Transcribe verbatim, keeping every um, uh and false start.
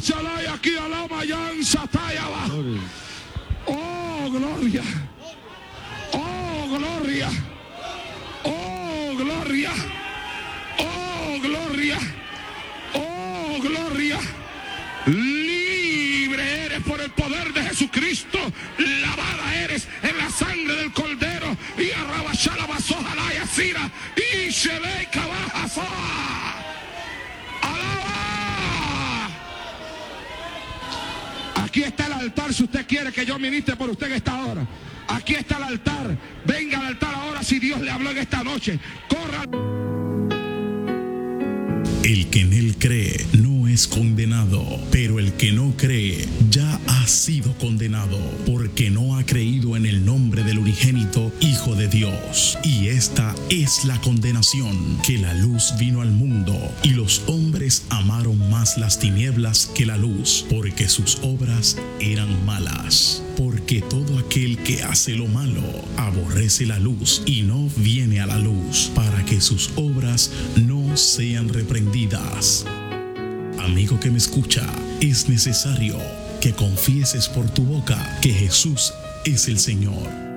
Aquí a la mayanza talla abajo. Oh, gloria. Oh, gloria. Oh, gloria. Oh, gloria. Oh, gloria. Libre eres por el poder de Jesucristo. Lavada eres en la sangre del Cordero. Y arrabachada basoja la yacira. Y se ve cabaja soa. Aquí está el altar si usted quiere que yo ministre por usted en esta hora. Aquí está el altar. Venga al altar ahora si Dios le habló en esta noche. Corra. El que en él cree no es condenado, pero el que no cree ya ha sido condenado, porque no ha creído en el nombre del unigénito Hijo de Dios. Y esta es la condenación, que la luz vino al mundo, y los hombres amaron más las tinieblas que la luz, porque sus obras eran malas. Porque todo aquel que hace lo malo aborrece la luz y no viene a la luz, para que sus obras no sean reprendidas. Amigo que me escucha, es necesario que confieses por tu boca que Jesús es el Señor,